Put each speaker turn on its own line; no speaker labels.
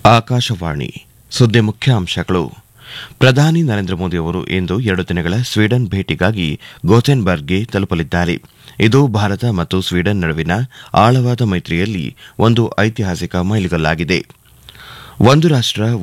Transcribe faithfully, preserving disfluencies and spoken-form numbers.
ಆಕಾಶವಾಣಿ ಸುದ್ದಿ ಮುಖ್ಯಾಂಶಗಳು. ಪ್ರಧಾನಿ ನರೇಂದ್ರ ಮೋದಿ ಅವರು ಇಂದು ಎರಡು ದಿನಗಳ ಸ್ವೀಡನ್ ಭೇಟಿಗಾಗಿ ಗೋಥೆನ್ಬರ್ಗ್ಗೆ ತಲುಪಲಿದ್ದಾರೆ. ಇದು ಭಾರತ ಮತ್ತು ಸ್ವೀಡನ್ ನಡುವಿನ ಆಳವಾದ ಮೈತ್ರಿಯಲ್ಲಿ ಒಂದು ಐತಿಹಾಸಿಕ ಮೈಲಿಗಲ್ಲಾಗಿದೆ. ಒಂದು ರಾಷ್ಟ